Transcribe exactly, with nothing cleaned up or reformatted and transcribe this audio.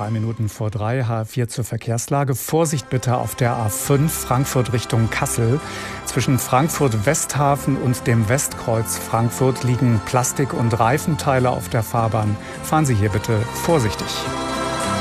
Drei Minuten vor drei, H vier zur Verkehrslage. Vorsicht bitte auf der A fünf, Frankfurt Richtung Kassel. Zwischen Frankfurt-Westhafen und dem Westkreuz Frankfurt liegen Plastik- und Reifenteile auf der Fahrbahn. Fahren Sie hier bitte vorsichtig.